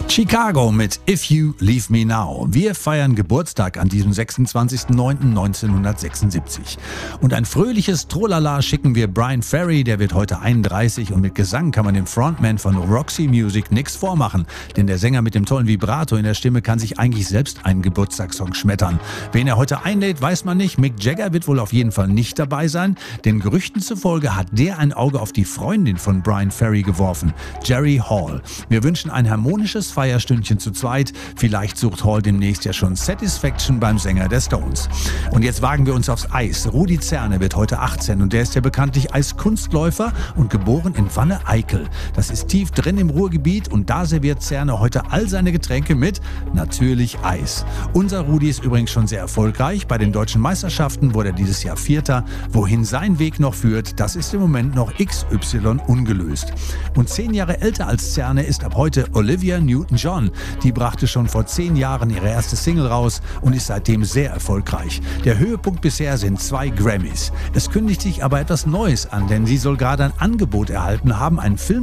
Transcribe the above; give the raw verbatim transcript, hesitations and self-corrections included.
Chicago mit If You Leave Me Now. Wir feiern Geburtstag an diesem sechsundzwanzigsten neunten neunzehnhundertsechsundsiebzig. Und ein fröhliches Trolala schicken wir Bryan Ferry, der wird heute einunddreißig und mit Gesang kann man dem Frontman von Roxy Music nichts vormachen. Denn der Sänger mit dem tollen Vibrato in der Stimme kann sich eigentlich selbst einen Geburtstagssong schmettern. Wen er heute einlädt, weiß man nicht. Mick Jagger wird wohl auf jeden Fall nicht dabei sein, denn Gerüchten zufolge hat der ein Auge auf die Freundin von Bryan Ferry geworfen, Jerry Hall. Wir wünschen ein harmonisches Feierstündchen zu zweit. Vielleicht sucht Hall demnächst ja schon Satisfaction beim Sänger der Stones. Und jetzt wagen wir uns aufs Eis. Rudi Zerne wird heute achtzehn und der ist ja bekanntlich Eiskunstläufer und geboren in Wanne-Eickel. Das ist tief drin im Ruhrgebiet und da serviert Zerne heute all seine Getränke mit natürlich Eis. Unser Rudi ist übrigens schon sehr erfolgreich. Bei den deutschen Meisterschaften wurde er dieses Jahr Vierter. Wohin sein Weg noch führt, das ist im Moment noch X Y ungelöst. Und zehn Jahre älter als Zerne ist ab heute Olivia Newton-John. Die brachte schon vor zehn Jahren ihre erste Single raus und ist seitdem sehr erfolgreich. Der Höhepunkt bisher sind zwei Grammys. Es kündigt sich aber etwas Neues an, denn sie soll gerade ein Angebot erhalten haben, einen Film